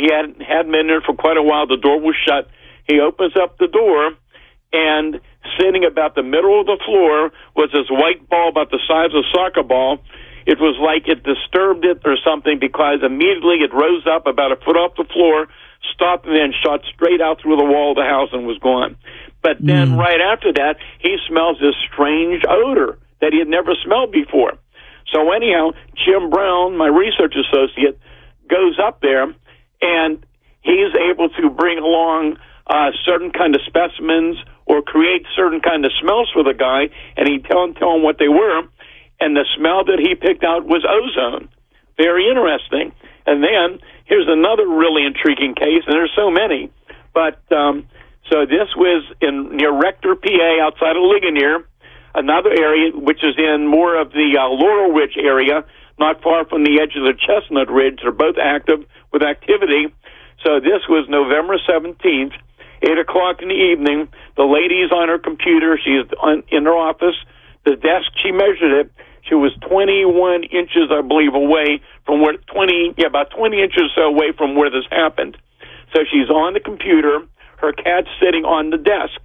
he hadn't been there for quite a while. The door was shut. He opens up the door, and sitting about the middle of the floor was this white ball about the size of a soccer ball. It was like it disturbed it or something, because immediately it rose up about a foot off the floor, stopped, and then shot straight out through the wall of the house and was gone. But then right after that, he smells this strange odor that he had never smelled before. So anyhow, Jim Brown, my research associate, goes up there, and he's able to bring along certain kind of specimens or create certain kind of smells for the guy, and he'd tell him what they were, and the smell that he picked out was ozone. Very interesting. And then here's another really intriguing case, and there's so many, but so this was near Rector, PA, outside of Ligonier, another area which is in more of the Laurel Ridge area, not far from the edge of the Chestnut Ridge. They're both active with activity. So this was November 17th, 8 o'clock in the evening. The lady's on her computer. She's in her office. The desk, she measured it. She was 21 inches, I believe, away from where, about 20 inches or so away from where this happened. So she's on the computer. Her cat's sitting on the desk.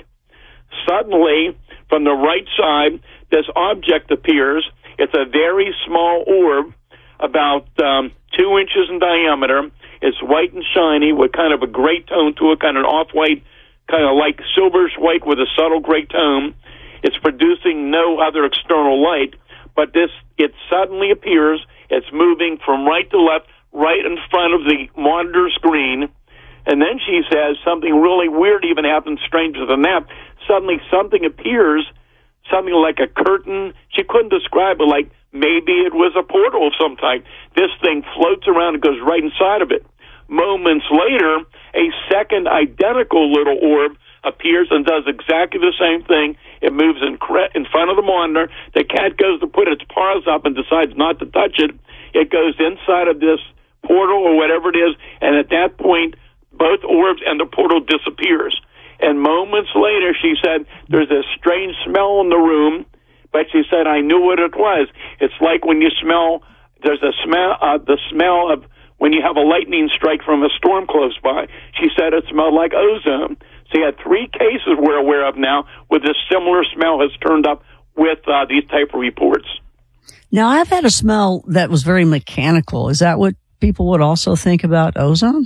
Suddenly, from the right side, this object appears. It's a very small orb, about 2 inches in diameter. It's white and shiny with kind of a gray tone to it, kind of an off-white, kind of like silverish white with a subtle gray tone. It's producing no other external light, but it suddenly appears. It's moving from right to left, right in front of the monitor screen. And then she says something really weird even happens, stranger than that. Suddenly something appears, something like a curtain. She couldn't describe it, like maybe it was a portal of some type. This thing floats around and goes right inside of it. Moments later, a second identical little orb appears and does exactly the same thing. It moves in front of the monitor. The cat goes to put its paws up and decides not to touch it. It goes inside of this portal or whatever it is, and at that point, both orbs and the portal disappears. And moments later, she said, there's this strange smell in the room, but she said, I knew what it was. It's like when you smell, there's a smell, the smell of when you have a lightning strike from a storm close by. She said it smelled like ozone. So you had 3 cases we're aware of now where this similar smell has turned up with these type of reports. Now, I've had a smell that was very mechanical. Is that what people would also think about ozone?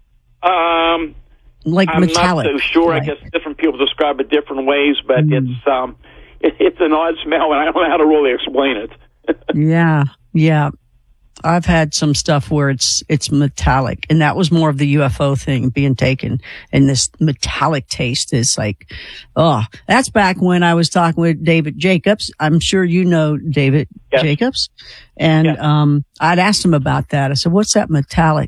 Like I'm metallic. not so sure. Right. I guess different people describe it different ways, but it's an odd smell, and I don't know how to really explain it. Yeah. I've had some stuff where it's metallic, and that was more of the UFO thing being taken, and this metallic taste is like, that's back when I was talking with David Jacobs. I'm sure you know David Jacobs. And I'd asked him about that. I said, what's that metallic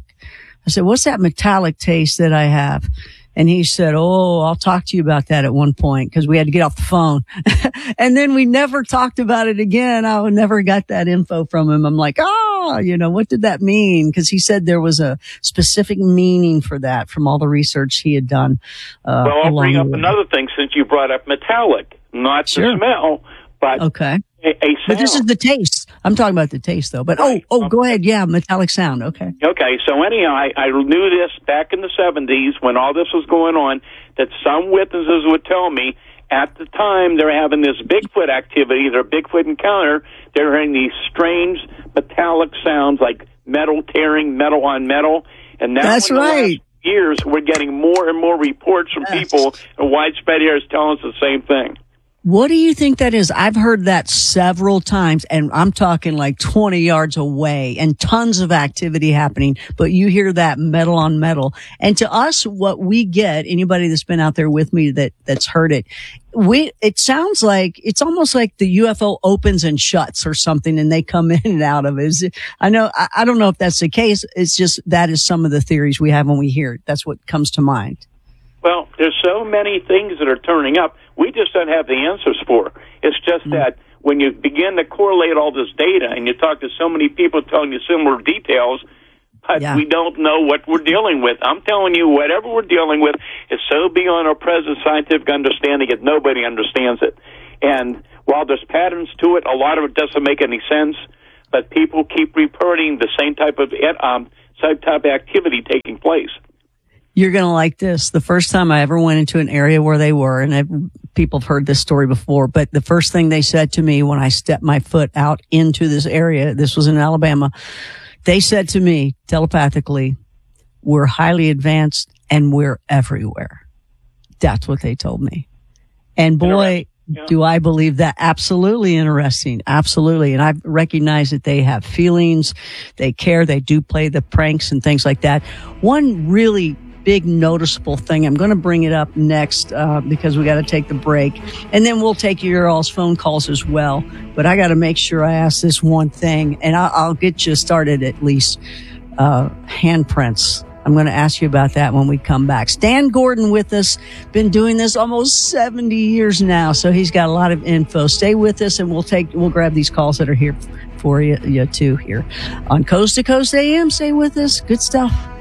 taste that I have? And he said, I'll talk to you about that at one point, because we had to get off the phone. And then we never talked about it again. I never got that info from him. I'm like, what did that mean? Because he said there was a specific meaning for that from all the research he had done. Well, I'll bring up another thing since you brought up metallic, not the smell, but okay. A sound. But this is the taste. I'm talking about the taste, though. But go ahead. Yeah, metallic sound. Okay. Okay. So anyhow, I knew this back in the 70s when all this was going on, that some witnesses would tell me at the time they're having this Bigfoot activity, their Bigfoot encounter, they're hearing these strange metallic sounds like metal tearing metal on metal. And now that's right. Years we're getting more and more reports from people in widespread areas telling us the same thing. What do you think that is? I've heard that several times, and I'm talking like 20 yards away and tons of activity happening, but you hear that metal on metal. And to us, what we get, anybody that's been out there with me that's heard it, it sounds like, it's almost like the UFO opens and shuts or something, and they come in and out of it. I don't know if that's the case. It's just, that is some of the theories we have when we hear it. That's what comes to mind. Well, there's so many things that are turning up. We just don't have the answers for. It's just that when you begin to correlate all this data and you talk to so many people telling you similar details, but we don't know what we're dealing with. I'm telling you, whatever we're dealing with is so beyond our present scientific understanding that nobody understands it. And while there's patterns to it, a lot of it doesn't make any sense, but people keep reporting the same type of type of activity taking place. You're going to like this. The first time I ever went into an area where they were, and people have heard this story before, but the first thing they said to me when I stepped my foot out into this area, this was in Alabama, they said to me telepathically, we're highly advanced and we're everywhere. That's what they told me. And boy, do I believe that. Absolutely interesting. Absolutely. And I recognize that they have feelings. They care. They do play the pranks and things like that. One really big noticeable thing, I'm going to bring it up next because we got to take the break. And then we'll take your all's phone calls as well. But I got to make sure I ask this one thing, and I'll get you started at least. Handprints. I'm going to ask you about that when we come back. Stan Gordon with us, been doing this almost 70 years now, so he's got a lot of info. Stay with us, and we'll grab these calls that are here for you too here on Coast to Coast AM. Stay with us. Good stuff.